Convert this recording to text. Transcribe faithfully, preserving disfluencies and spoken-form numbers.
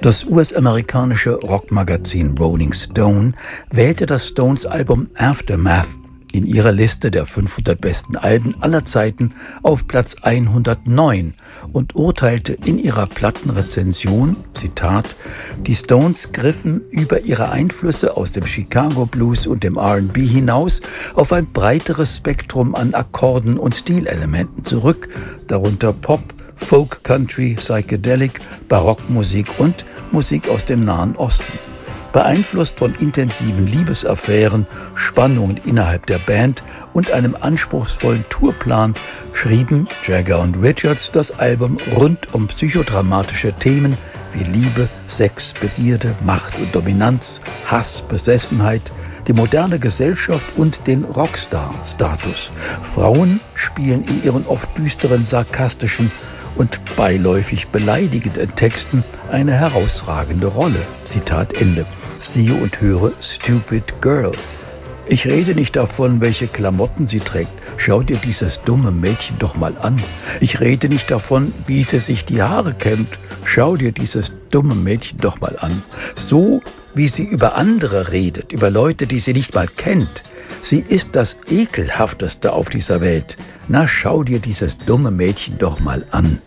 Das U S-amerikanische Rockmagazin Rolling Stone wählte das Stones-Album Aftermath in ihrer Liste der fünfhundert besten Alben aller Zeiten auf Platz hundertneun und urteilte in ihrer Plattenrezension, Zitat, die Stones griffen über ihre Einflüsse aus dem Chicago Blues und dem R and B hinaus auf ein breiteres Spektrum an Akkorden und Stilelementen zurück, darunter Pop, Folk, Country, Psychedelic, Barockmusik und Musik aus dem Nahen Osten. Beeinflusst von intensiven Liebesaffären, Spannungen innerhalb der Band und einem anspruchsvollen Tourplan schrieben Jagger und Richards das Album rund um psychodramatische Themen wie Liebe, Sex, Begierde, Macht und Dominanz, Hass, Besessenheit, die moderne Gesellschaft und den Rockstar-Status. Frauen spielen in ihren oft düsteren, sarkastischen und beiläufig beleidigenden Texten eine herausragende Rolle. Zitat Ende. Siehe und höre Stupid Girl. Ich rede nicht davon, welche Klamotten sie trägt. Schau dir dieses dumme Mädchen doch mal an. Ich rede nicht davon, wie sie sich die Haare kämmt. Schau dir dieses dumme Mädchen doch mal an. So, wie sie über andere redet, über Leute, die sie nicht mal kennt. Sie ist das Ekelhafteste auf dieser Welt. Na, schau dir dieses dumme Mädchen doch mal an.